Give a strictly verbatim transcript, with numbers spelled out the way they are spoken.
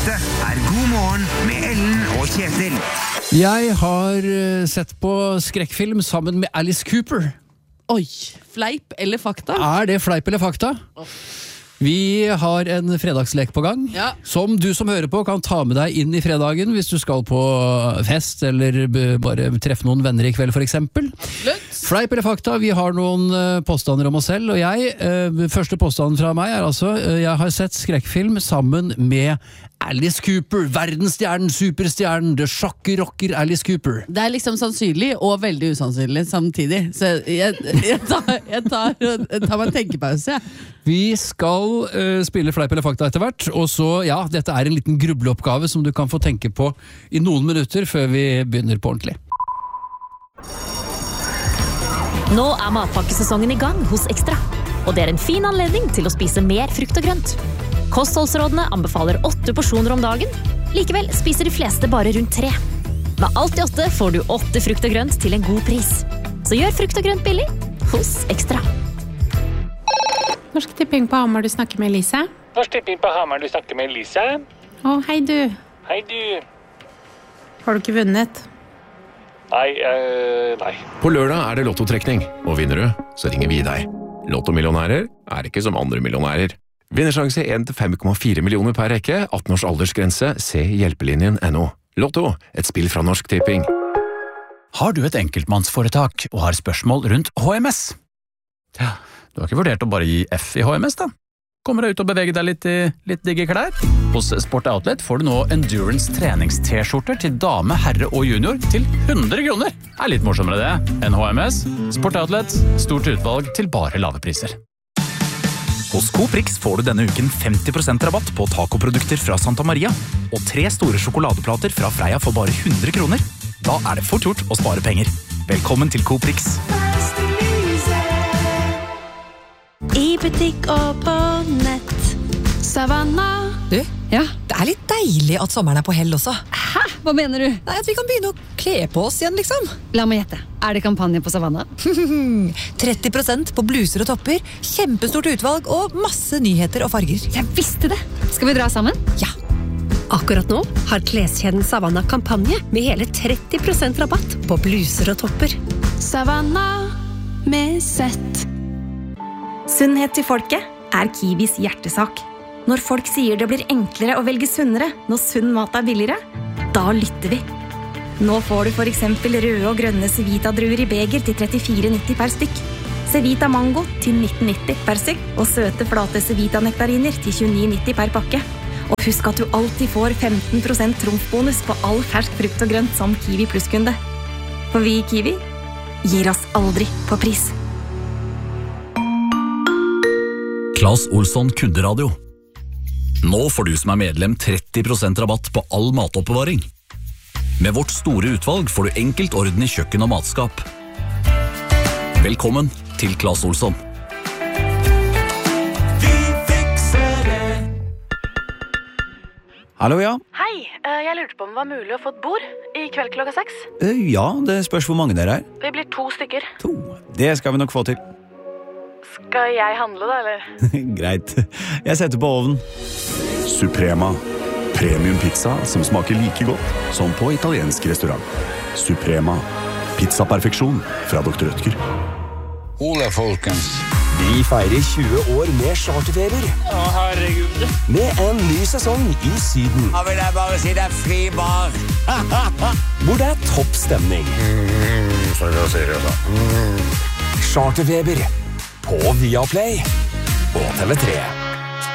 Dette er God morgen med Ellen og Kjetil. Jeg har sett på skrekkfilm sammen med Alice Cooper. Oi, fleip eller fakta? Er det fleip eller fakta? Vi har en fredagslek på gang, ja. Som du som hører på kan ta med deg inn i fredagen hvis du skal på fest eller bare treffe noen venner i kveld for eksempel. Absolutt. Fleip eller fakta, vi har noen påstander om oss selv, og jeg, første påstanden fra meg er altså, jeg har sett skrekkfilm sammen med Alice Cooper, verdensstjernen, superstjernen, det sjokker-rocker Alice Cooper. Det er liksom sannsynlig og veldig usannsynlig samtidig, så jeg, jeg, tar, jeg, tar, jeg tar meg en tenkepause, ja. Vi skal uh, spille fleip eller fakta etter hvert, og så, ja, dette er en liten grubleoppgave som du kan få tenke på i noen minutter før vi begynner på ordentlig. Nå er matpakkesesongen i gang hos Ekstra, og det er en fin anledning til å spise mer frukt og grønt. Kostholdsrådene anbefaler åtte porsjoner om dagen, likevel spiser de fleste bare rundt tre. Med alt i åtte får du åtte frukt og grønt til en god pris. Så gjør frukt og grønt billig hos Ekstra. Norsk Tipping på Hamar, du snakker med Elise. Norsk Tipping på Hamar, du snakker med Elise. Å, hei du. Hei du. Har du ikke vunnet? Nei, øh, nei. På lørdag er det lottotrekning, og vinner du, så ringer vi deg. Lottomillionærer er ikke som andre millionærer. Vinnersjanse en til fem komma fire millioner per rekke, atten års aldersgrense, se hjelpelinjen punktum no. Lotto, et spill fra Norsk Tipping. Har du et enkeltmannsforetak og har spørsmål rundt H M S? Ja, du har ikke vurdert å bare gi F i H M S da? Kommer deg ut og bevege deg litt i litt digge klær? Hos Sport Outlet får du nå Endurance trenings-t-skjorter til dame, herre og junior til hundre kroner. Er litt morsommere det enn H M S. Sport Outlet, stort utvalg til bare lave priser. Hos Coprix får du denne uken femti prosent rabatt på tacoprodukter fra Santa Maria og tre store sjokoladeplater fra Freia for bare hundre kroner. Da er det fort gjort å spare penger. Velkommen til Coprix. I butikk og på nett. Savanna. Du, ja, det er litt deilig at sommeren er på hell også. Hæ? Hva mener du? Nei, at vi kan begynne å kle på oss igjen, liksom. La meg gjette. Er det kampanje på Savanna? tretti prosent på bluser og topper, kjempestort utvalg og masse nyheter og farger. Jeg visste det! Skal vi dra sammen? Ja. Akkurat nå har kleskjeden Savanna kampanje med hele tretti prosent rabatt på bluser og topper. Savanna med sett. Sunnhet til folket er Kiwis hjertesak. Når folk sier det blir enklere å velge sunnere når sunn mat er billigere, da lytter vi. Nå får du for eksempel røde og grønne Cevita-druer i beger til trettifire nitti per stykk. Cevita Mango til nitten nitti per stykk, og søte flate Cevita-nektariner til tjueni nitti per pakke. Og husk at du alltid får femten prosent trumfbonus på all fersk frukt og grønt som Kiwi Plus-kunde. For vi i Kiwi gir oss aldri på pris. Claes Olsson Kunderadio. Nå får du som er medlem tretti prosent rabatt på all matoppbevaring. Med vårt store utvalg får du enkelt orden i kjøkken og matskap. Velkommen til Claes Olsson. Vi fikser det. Hallo, ja. Hei, jeg lurte på om det var mulig å få et bord i kveld klokka seks. Ja, det spørs hvor mange dere er. Vi blir to stykker. To. Det skal vi nok få til. Skal jeg handle da, eller? Greit. Jeg setter på ovnen. Suprema. Premium pizza som smaker like godt som på italiensk restaurant. Suprema. Pizza-perfeksjon fra doktor Rødtger. Ole, folkens. Vi feirer tjue år med charterferer. Å, herregud. Med en ny sesong i Syden. Da vil jeg bare si det er fri bar. Hvor det er topp stemning. Mm, så det sier jeg da. Mm. Charterfeber på Viaplay og T V tre.